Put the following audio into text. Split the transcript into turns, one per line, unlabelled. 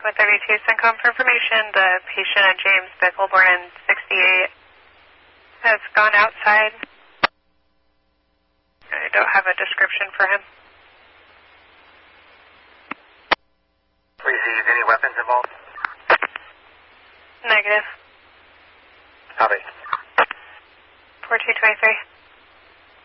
132, CENTCOM for information. The patient at James Bickle, born in 68, has gone outside. I don't have a description for him.
Received. Any weapons involved?
Negative.
Copy.
4223.